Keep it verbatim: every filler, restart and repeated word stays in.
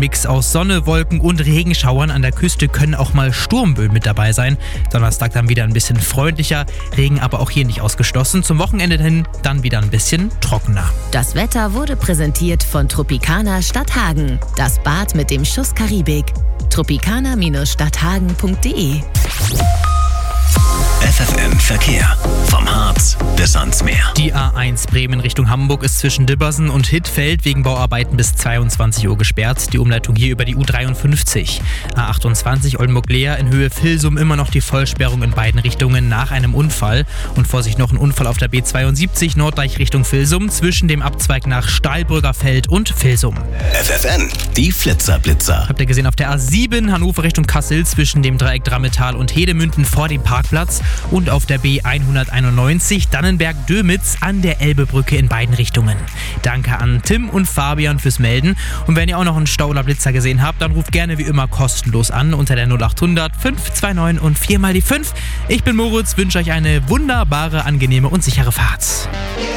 Mix aus Sonne, Wolken und Regenschauern. An der Küste können auch mal Sturmböen mit dabei sein. Donnerstag dann wieder ein bisschen freundlicher, Regen aber auch hier nicht ausgeschlossen. Zum Wochenende hin dann wieder ein bisschen trockener. Das Wetter wurde präsentiert von Tropicana Stadthagen. Das Bad mit dem Schuss Karibik. tropicana Stadthagen punkt de F F M Verkehr. Vom Harz bis ans Meer. Die A eins Bremen Richtung Hamburg ist zwischen Dibbersen und Hittfeld wegen Bauarbeiten bis zweiundzwanzig Uhr gesperrt. Die Umleitung hier über die U dreiundfünfzig. A achtundzwanzig Oldenburg-Leer in Höhe Vilsum immer noch die Vollsperrung in beiden Richtungen nach einem Unfall. Und Vorsicht, noch ein Unfall auf der B zweiundsiebzig Norddeich Richtung Vilsum zwischen dem Abzweig nach Stahlbrügger Feld und Vilsum. F F M, die Flitzer-Blitzer. Habt ihr gesehen auf der A sieben Hannover Richtung Kassel zwischen dem Dreieck Drammetal und Hedemünden vor dem Parkplatz und auf der B hunderteinundneunzig Dannenberg-Dömitz an der Elbebrücke in beiden Richtungen. Danke an Tim und Fabian fürs Melden. Und wenn ihr auch noch einen Stau oder Blitzer gesehen habt, dann ruft gerne wie immer kostenlos an unter der null achthundert fünf zwei neun und vier mal die fünf. Ich bin Moritz, wünsche euch eine wunderbare, angenehme und sichere Fahrt.